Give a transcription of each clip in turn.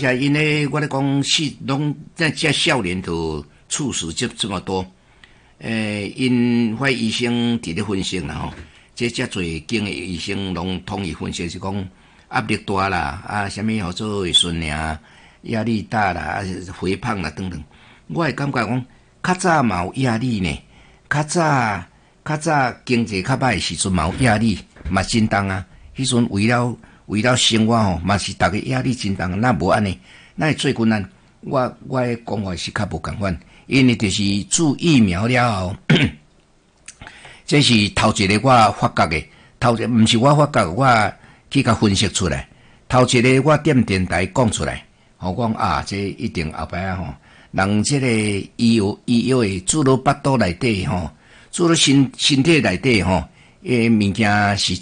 且因咧，我咧讲拢这少年就猝死这么多，因迄医生伫咧分析啦吼，这侪经的医生拢统一分析是讲压力大啦，啊，什么叫做孙啊，压力大啦，啊，肥胖啦等等。我会感觉讲，较早嘛有压力呢，较早经济较歹的时阵嘛有压力，嘛真重啊。迄阵为了生活吼，嘛是逐个压力真重，那无安尼，那最困难。我的讲法是较无共款，因为就是注疫苗了后，这是头一个我发觉的，毋是我发觉，我去甲分析出来。头一个我踮电台讲出来，我讲啊，这一定后摆啊吼，人这个医药的注入腹肚内底吼，注入身体内底吼，物件是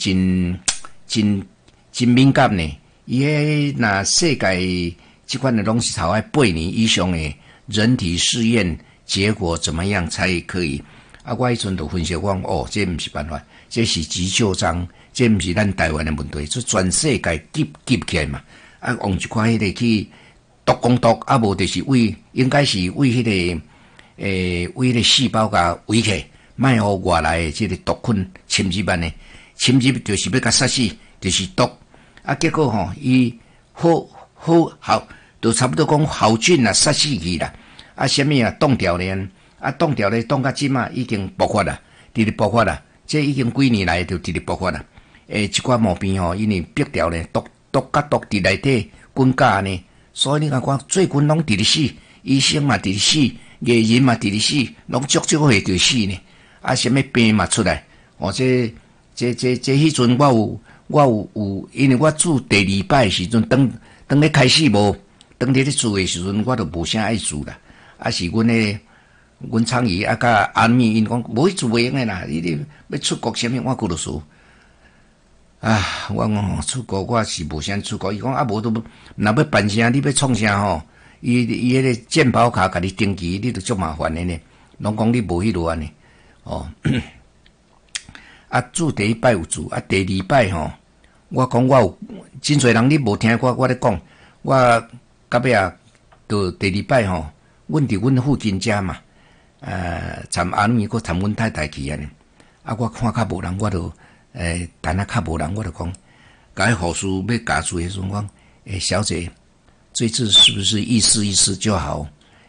真敏感呢。伊迄若世界这款的拢是头8年以上的人体试验结果怎么样才可以？啊，我迄阵就分析讲，哦，这毋是办法，这是急救章，这毋是咱台湾的问题，这全世界急起来嘛。啊，用一款迄个去毒攻毒，啊无就是应该是为迄个为迄个细胞甲围起，莫互外来的这个毒菌侵入安尼，侵入就是要甲杀死，就是毒。啊，结果吼，伊好，都差不多讲好菌啊杀死去啦。啊，什么啊冻掉咧？啊，冻掉咧，冻到即嘛已经爆发啦，直直爆发啦。这已经几年来就直直爆发啦。一寡毛病吼，因为逼掉咧，毒伫内底滚架呢。所以你看最近拢直直死，医生嘛直直死，艺人嘛直直死，拢足会就死呢。啊，什么病嘛出来？哦，这迄阵我有，因为我住第2摆时阵，当咧开始无，当咧住的时阵，我都无啥爱住啦。啊，是阮厂姨啊，甲安咪因讲，无去住袂用诶啦。你要出国啥物，我顾著输。啊，我讲出国我是无啥出国。伊讲啊，无都若要办啥，你要创啥吼？伊迄个健保卡甲你登记，你都足麻烦诶呢。拢讲你无迄落安尼，哦。啊，住第1摆有住，啊，第2摆吼。我讲我有真侪人，你无听我咧讲，我到尾啊，到第2摆吼，阮伫阮附近遮嘛，参阿咪个参阮太太去安尼，啊，我看较无人，我就等下较无人，我就讲，甲迄护士要加注的时阵讲，小姐，这次是不是意思意思就好？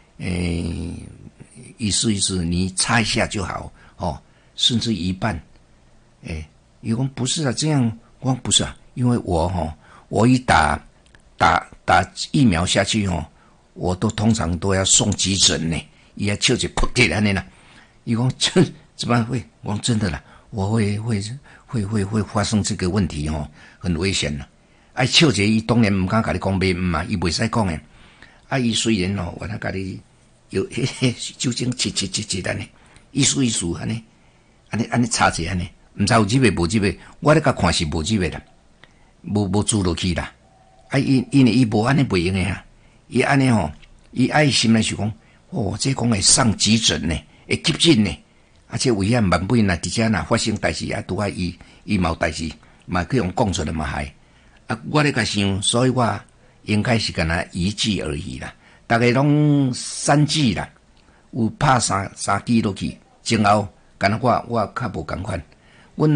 意思意思，你擦一下就好，哦，甚至一半，伊讲不是啊，这样。我讲不是啊，因为我一打疫苗下去我都通常都要送急诊呢，伊还笑着扑起来呢啦。伊讲这怎么会？我讲真的啦，我会发生这个问题很危险啦。啊，笑着伊当然唔敢甲你讲袂嘛，伊袂使讲诶。啊，伊虽然我他甲你有酒精切安尼，意思安尼插者安尼。毋知有入味无入味，我咧甲看是无入味啦，无注落去啦。啊，因为伊无安尼袂用诶啊，伊安尼伊爱心来想讲，这讲会上急诊呢，会急诊呢，啊，这危险万不因伫遮若发生代志啊，拄啊伊嘛有代志，嘛去用讲出来嘛害。啊，我咧甲想，所以我应该是干那1剂而已啦，大概拢3剂啦，有拍3剂落去，前后干那我较无共款。